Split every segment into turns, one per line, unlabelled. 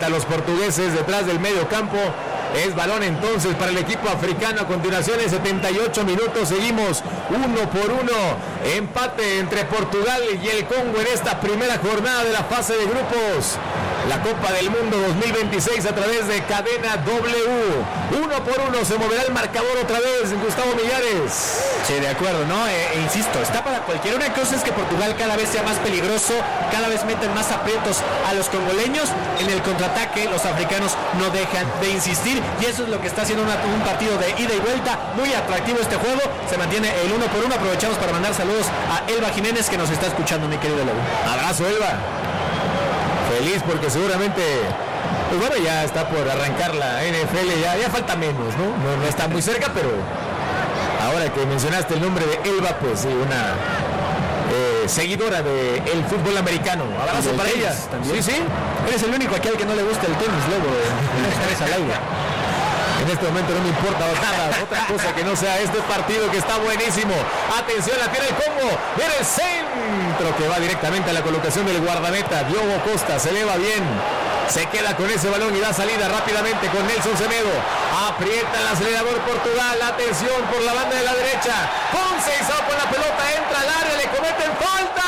a los portugueses detrás del medio campo. Es balón entonces para el equipo africano. A continuación, en 78 minutos, seguimos 1-1. Empate entre Portugal y el Congo en esta primera jornada de la fase de grupos. La Copa del Mundo 2026 a través de Cadena W. 1-1, se moverá el marcador otra vez, Gustavo Millares.
Sí, de acuerdo, ¿no? Insisto, está para cualquiera. Una cosa es que Portugal cada vez sea más peligroso, cada vez meten más aprietos a los congoleños. En el contraataque, los africanos no dejan de insistir, y eso es lo que está haciendo un partido de ida y vuelta. Muy atractivo este juego, se mantiene el 1-1. Aprovechamos para mandar saludos a Elba Jiménez, que nos está escuchando, mi querido Lobo.
Abrazo, Elba. Feliz porque seguramente, pues bueno, ya está por arrancar la NFL, ya falta menos, ¿no? No está muy cerca, pero ahora que mencionaste el nombre de Elba, pues sí, una seguidora del fútbol americano. Abrazo para ella.
También.
Sí.
Eres el único aquí al que no le gusta el tenis, Lobo, el 3 al aire.
En este momento no me importa nada, otra cosa que no sea este partido que está buenísimo. Atención, la tiene el Congo, viene el centro que va directamente a la colocación del guardameta. Diogo Costa se eleva bien, se queda con ese balón y da salida rápidamente con Nelson Semedo. Aprieta el acelerador Portugal, atención por la banda de la derecha. Conceição con la pelota, entra al área, le cometen falta.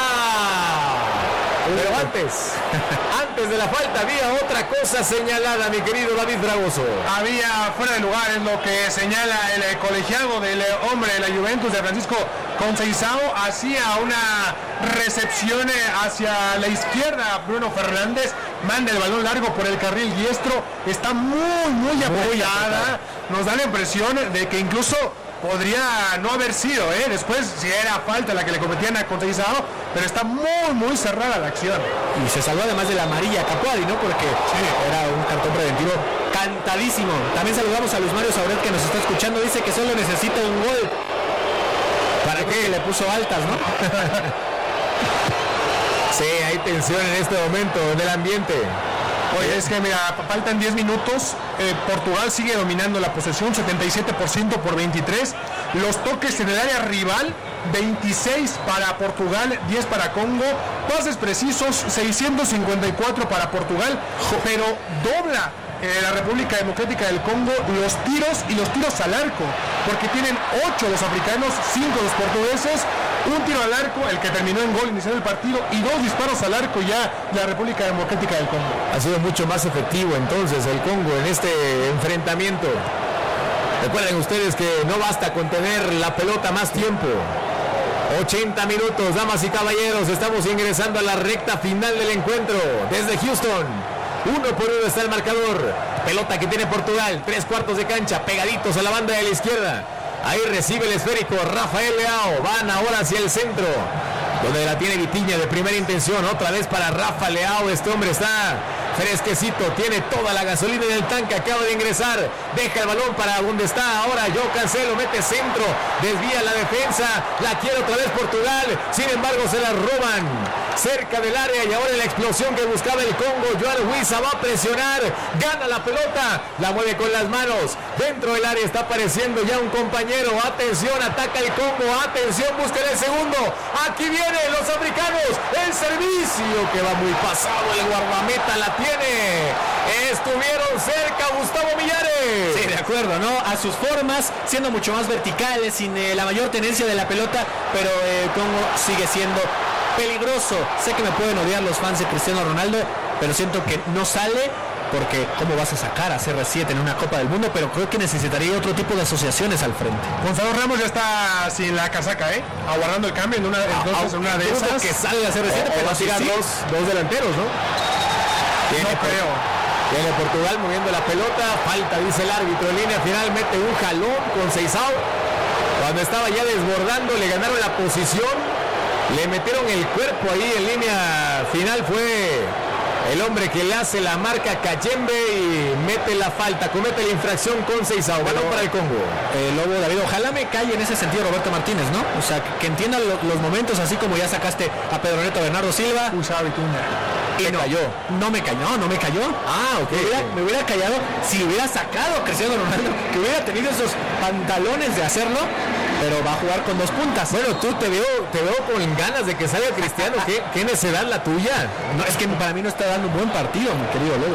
Pero antes de la falta había otra cosa señalada, mi querido David Fragoso.
Había fuera de lugar, es lo que señala el colegiado del hombre de la Juventus, de Francisco Conceição. Hacía una recepción hacia la izquierda, Bruno Fernández manda el balón largo por el carril diestro, está muy apoyada. Nos da la impresión de que incluso podría no haber sido, después si era falta la que le cometían a Conceição, pero está muy cerrada la acción.
Y se salvó además de la amarilla Capuadi, ¿no? Porque era un cartón preventivo cantadísimo. También saludamos a Luis Mario Sauret, que nos está escuchando, dice que solo necesita un gol. ¿Para qué? Le puso altas, ¿no?
Sí, hay tensión en este momento en el ambiente.
Oye, es que mira, faltan 10 minutos, Portugal sigue dominando la posesión, 77% por 23, los toques en el área rival, 26 para Portugal, 10 para Congo, pases precisos, 654 para Portugal, pero dobla la República Democrática del Congo los tiros al arco, porque tienen 8 los africanos, 5 los portugueses, un tiro al arco, el que terminó en gol inicial del partido, y 2 disparos al arco ya la República Democrática del Congo.
Ha sido mucho más efectivo entonces el Congo en este enfrentamiento. Recuerden ustedes que no basta con tener la pelota más tiempo. 80 minutos, damas y caballeros, estamos ingresando a la recta final del encuentro. Desde Houston, 1-1 está el marcador. Pelota que tiene Portugal, 3/4 de cancha, pegaditos a la banda de la izquierda. Ahí recibe el esférico Rafael Leao. Van ahora hacia el centro, donde la tiene Vitinha de primera intención. Otra vez para Rafa Leao. Este hombre está fresquecito, tiene toda la gasolina en el tanque, acaba de ingresar, deja el balón para donde está ahora João Cancelo, mete centro, desvía la defensa, la quiere otra vez Portugal, sin embargo se la roban cerca del área, y ahora la explosión que buscaba el Congo. João Wissa va a presionar, gana la pelota, la mueve con las manos, dentro del área está apareciendo ya un compañero. Atención, ataca el Congo, atención, busca el segundo, aquí vienen los africanos, el servicio que va muy pasado, el guardameta la tiene. Estuvieron cerca, Gustavo Millares.
Sí, de acuerdo, ¿no? A sus formas, siendo mucho más verticales, sin la mayor tenencia de la pelota, pero Congo sigue siendo peligroso. Sé que me pueden odiar los fans de Cristiano Ronaldo, pero siento que no sale, porque ¿cómo vas a sacar a CR7 en una Copa del Mundo? Pero creo que necesitaría otro tipo de asociaciones al frente.
Gonzalo Ramos ya está sin la casaca, aguardando el cambio en una de esas.
Que salga CR7, pero va a tirar dos delanteros, ¿no? Tiene Portugal moviendo la pelota, falta, dice el árbitro en línea final, mete un jalón con Conceição. Cuando estaba ya desbordando, le ganaron la posición, le metieron el cuerpo ahí en línea final. Fue el hombre que le hace la marca a Kayembe y mete la falta, comete la infracción con Conceição. Balón para el Congo.
Lobo, David, ojalá me calle en ese sentido Roberto Martínez, ¿no? O sea, que entienda los momentos, así como ya sacaste a Pedro Neto Bernardo Silva. Y no me cayó.
Ah, ok.
Me hubiera callado si hubiera sacado a Cristiano Ronaldo, que hubiera tenido esos pantalones de hacerlo, pero va a jugar con 2 puntas.
Bueno, tú te veo con ganas de que salga Cristiano. ¿Qué necedad la tuya?
No, es que para mí no está dando un buen partido, mi querido Lobo.